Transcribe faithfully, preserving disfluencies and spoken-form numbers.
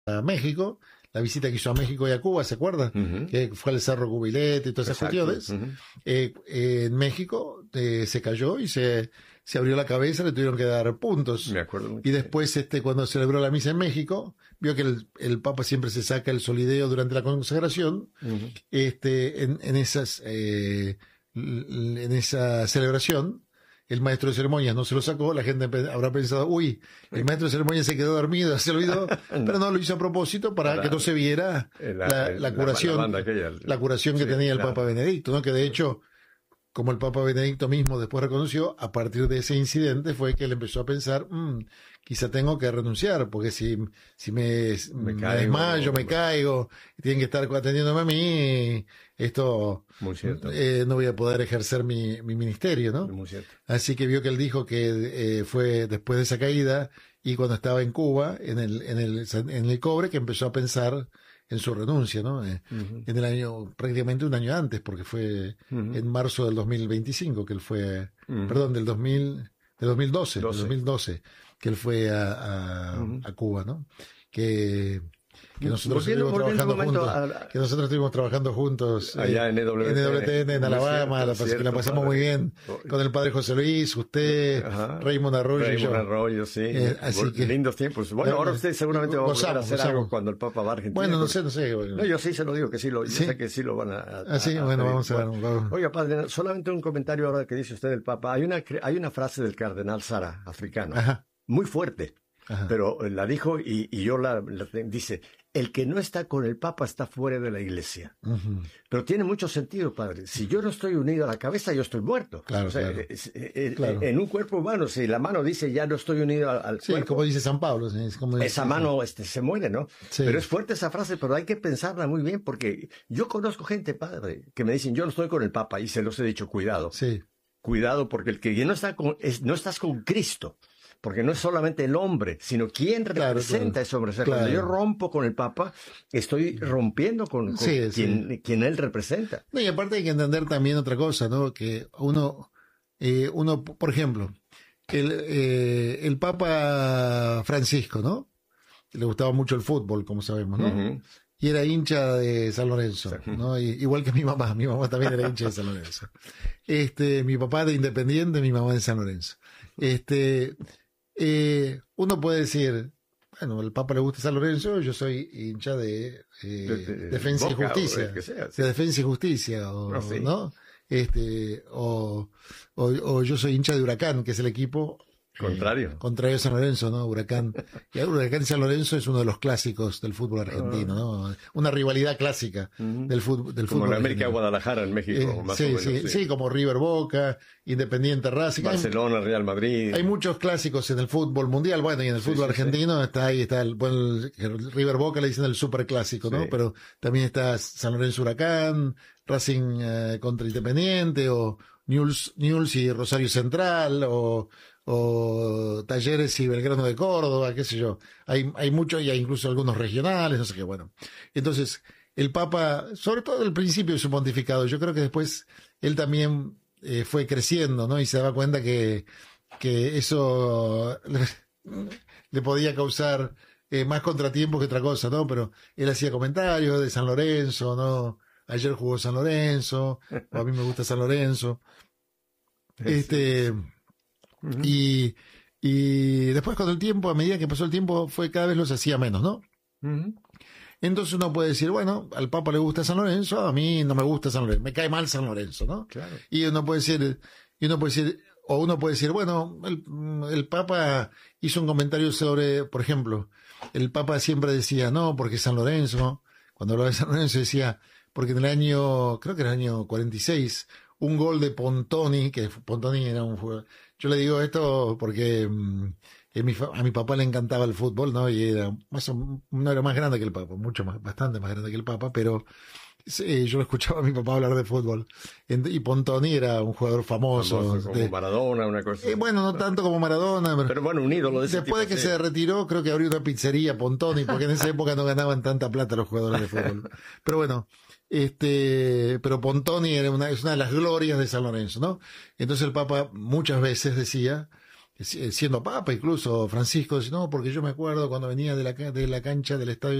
a México, la visita que hizo a México y a Cuba, ¿se acuerdan? Uh-huh. Que fue al Cerro Cubilete y todas esas Exacto. cuestiones. Uh-huh. Eh, eh, en México eh, se cayó y se, se abrió la cabeza, le tuvieron que dar puntos. Me acuerdo mucho. Y después, este, cuando celebró la misa en México, vio que el, el Papa siempre se saca el solideo durante la consagración. Uh-huh. Este, en, en esas, eh, en esa celebración, el maestro de ceremonias no se lo sacó, la gente habrá pensado, uy, el maestro de ceremonias se quedó dormido, se olvidó, no. pero no, lo hizo a propósito para la, que no se viera la, la, la curación, la, aquella, la curación que sí, tenía el claro. Papa Benedicto, ¿no? Que de hecho, como el Papa Benedicto mismo después reconoció, a partir de ese incidente fue que él empezó a pensar, mmm, quizá tengo que renunciar, porque si, si me, me, me caigo, desmayo, me caigo, tienen que estar atendiéndome a mí, esto eh, no voy a poder ejercer mi, mi ministerio, ¿no? Muy cierto. Así que vio que él dijo que eh, fue después de esa caída y cuando estaba en Cuba, en el, en el, en el Cobre, que empezó a pensar en su renuncia, ¿no? Eh, uh-huh. En el año, prácticamente un año antes, porque fue uh-huh. en marzo del dos mil veinticinco que él fue, uh-huh. perdón, del dos mil, del dos mil doce, del dos mil doce, que él fue a, a, uh-huh. a Cuba, ¿no? Que, que nosotros volviendo, estuvimos trabajando juntos, a... que nosotros estuvimos trabajando juntos allá eh, en E W T N, en, E W T N, en Alabama, cierto, la, cierto, que la pasamos padre. muy bien con el padre José Luis, usted, Ajá. Raymond Arroyo Raymond y yo. Arroyo, sí. Eh, así que, lindos tiempos. Bueno, ahora usted seguramente va a volver a hacer gozamos. algo cuando el Papa va a Argentina. Bueno, no sé, no sé. Bueno. No, yo sí se lo digo, que sí lo, ¿Sí? yo sé que sí lo van a... a ah, sí, a, bueno, a vamos a ver. bueno. Vamos. Oiga, padre, solamente un comentario ahora que dice usted del Papa. Hay una, hay una frase del cardenal Sara, africano, Ajá. muy fuerte. Ajá. Pero la dijo y, y yo la, la dice, el que no está con el Papa está fuera de la iglesia. Uh-huh. Pero tiene mucho sentido, padre. Si yo no estoy unido a la cabeza, yo estoy muerto. Claro, o sea, claro. Es, es, claro. En un cuerpo humano, si la mano dice ya no estoy unido al, al sí, cuerpo. como dice San Pablo. Es como dice, esa mano este, se muere, ¿no? Sí. Pero es fuerte esa frase, pero hay que pensarla muy bien porque yo conozco gente, padre, que me dicen, yo no estoy con el Papa y se los he dicho, cuidado. Sí. Cuidado porque el que no está con, es, no estás con Cristo. Porque no es solamente el hombre, sino quién claro, representa claro. ese hombre. O sea, claro. cuando yo rompo con el Papa, estoy rompiendo con, con sí, quien, sí. quien él representa. No, y aparte hay que entender también otra cosa, ¿no? Que uno, eh, uno por ejemplo, el, eh, el Papa Francisco, ¿no? Le gustaba mucho el fútbol, como sabemos, ¿no? Uh-huh. Y era hincha de San Lorenzo, ¿no? Y, igual que mi mamá, mi mamá también era hincha de San Lorenzo. Este, mi papá de Independiente, mi mamá de San Lorenzo. Este, eh, uno puede decir, bueno, al Papa le gusta San Lorenzo, yo soy hincha de, eh, de, de Defensa Boca, y Justicia, o sea, sí. de Defensa y Justicia, o, no, sí. ¿no? Este, o, o, o yo soy hincha de Huracán, que es el equipo contrario. Eh, contrario a San Lorenzo, ¿no? Huracán. Y Huracán y San Lorenzo es uno de los clásicos del fútbol argentino, ¿no? Una rivalidad clásica uh-huh. del fútbol del Como fútbol la América Guadalajara en México, eh, más sí, o menos. Sí, sí. sí, como River Boca, Independiente Racing. Barcelona, hay, Real Madrid. Hay muchos clásicos en el fútbol mundial, bueno, y en el fútbol sí, sí, argentino sí. está ahí, está el, bueno, el River Boca le dicen el super clásico, ¿no? Sí. Pero también está San Lorenzo Huracán, Racing eh, contra Independiente, o Newell's, Newell's y Rosario Central, o o Talleres y Belgrano de Córdoba, qué sé yo. Hay, hay muchos, y hay incluso algunos regionales, no sé qué, bueno. Entonces, el Papa, sobre todo al principio de su pontificado, yo creo que después él también eh, fue creciendo, ¿no? Y se daba cuenta que, que eso le, le podía causar eh, más contratiempos que otra cosa, ¿no? Pero él hacía comentarios de San Lorenzo, ¿no? Ayer jugó San Lorenzo, o a mí me gusta San Lorenzo. Este... Uh-huh. Y, y después con el tiempo, a medida que pasó el tiempo, fue cada vez los hacía menos, ¿no? Uh-huh. Entonces uno puede decir, bueno, al Papa le gusta San Lorenzo, a mí no me gusta San Lorenzo, me cae mal San Lorenzo, ¿no? Claro. Y uno puede decir, y uno puede decir, o uno puede decir, bueno, el, el Papa hizo un comentario sobre, por ejemplo, el Papa siempre decía, no, porque San Lorenzo, cuando hablaba de San Lorenzo decía, porque en el año, creo que era el año cuarenta y seis, un gol de Pontoni, que Pontoni era un jugador. Yo le digo esto porque mmm, mi, a mi papá le encantaba el fútbol, ¿no? Y era más, no era más grande que el Papa, mucho más, bastante más grande que el Papa, pero sí, yo lo escuchaba a mi papá hablar de fútbol. Y Pontoni era un jugador famoso. famoso como de, Maradona, una cosa. Eh, bueno, no tanto como Maradona. Pero, pero bueno, un ídolo de ese Después tipo, de que sí. se retiró, creo que abrió una pizzería Pontoni, porque en esa época no ganaban tanta plata los jugadores de fútbol. Pero bueno. Este, pero Pontoni era una, es una de las glorias de San Lorenzo, ¿no? Entonces el Papa muchas veces decía siendo papa incluso, Francisco dice, no, porque yo me acuerdo cuando venía de la, de la cancha del estadio